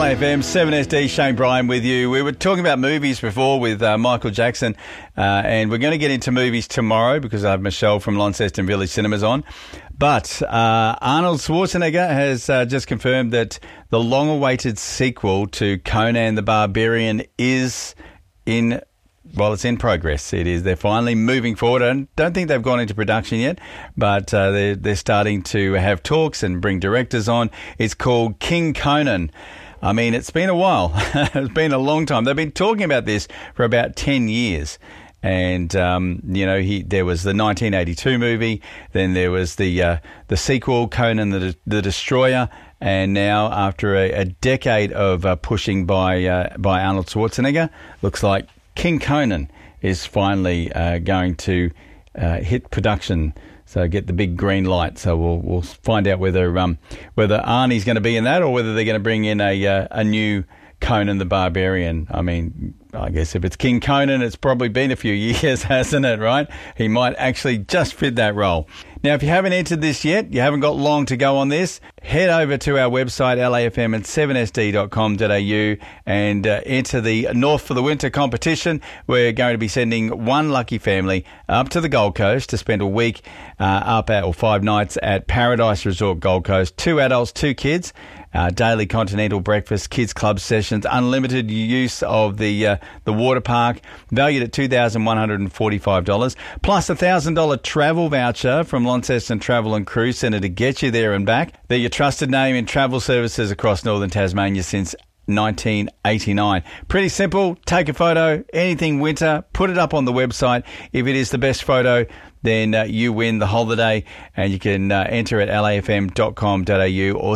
LAFM, 7SD, Shane Bryan with you. We were talking about movies before with Michael Jackson, and we're going to get into movies tomorrow because I have Michelle from Launceston Village Cinemas on. But Arnold Schwarzenegger has just confirmed that the long-awaited sequel to Conan the Barbarian is it's in progress. It is. They're finally moving forward. I don't think they've gone into production yet, but they're starting to have talks and bring directors on. It's called King Conan. I mean, it's been a while. It's been a long time. They've been talking about this for about 10 years. And, there was the 1982 movie, then there was the sequel, Conan the Destroyer, and now after a decade of pushing by Arnold Schwarzenegger, looks like King Conan is finally going to hit production, so get the big green light. So we'll find out whether Arnie's going to be in that or whether they're going to bring in a new Conan the Barbarian. I mean, I guess if it's King Conan, it's probably been a few years, hasn't it, right? He might actually just fit that role. Now, if you haven't entered this yet, you haven't got long to go on this, head over to our website, LAFM at 7sd.com.au, and enter the North for the Winter competition. We're going to be sending one lucky family up to the Gold Coast to spend a week 5 nights at Paradise Resort Gold Coast. 2 adults, 2 kids. Daily continental breakfast, kids club sessions, unlimited use of the water park, valued at $2,145, plus $1,000 travel voucher from Launceston Travel and Cruise Centre to get you there and back. They're your trusted name in travel services across northern Tasmania since 1989. Pretty simple. Take a photo, anything winter, put it up on the website. If it is the best photo, then you win the holiday, and you can enter at lafm.com.au or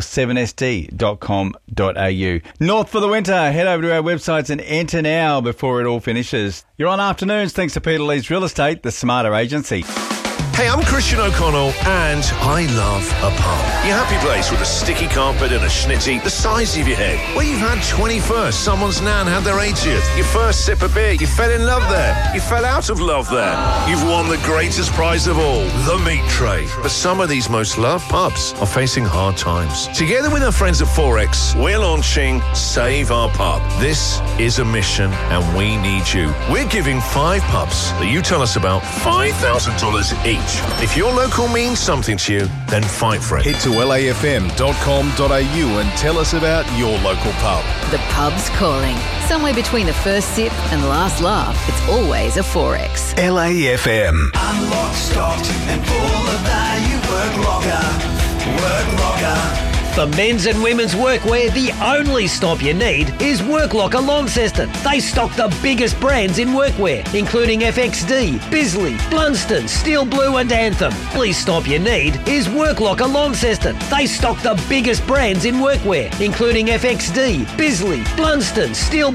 7sd.com.au. North for the winter. Head over to our websites and enter now before it all finishes. You're on Afternoons thanks to Peter Lee's Real Estate, the smarter agency. Hey, I'm Christian O'Connell, and I love a pub. Your happy place with a sticky carpet and a schnitty the size of your head. Where you've had 21st, someone's nan had their 80th, your first sip of beer, you fell in love there, you fell out of love there. You've won the greatest prize of all, the meat tray. But some of these most loved pubs are facing hard times. Together with our friends at Forex, we're launching Save Our Pub. This is a mission, and we need you. We're giving 5 pubs that you tell us about $5,000 each. If your local means something to you, then fight for it. Head to lafm.com.au and tell us about your local pub. The pub's calling. Somewhere between the first sip and last laugh, it's always a Forex. LAFM. Unlocked, stocked and full of value. Work locker. For men's and women's workwear, the only stop you need is Work Locker Launceston. They stock the biggest brands in workwear, including FXD, Bisley, Blunston, Steel Blue and Anthem. The only stop you need is Work Locker Launceston. They stock the biggest brands in workwear, including FXD, Bisley, Blunston, Steel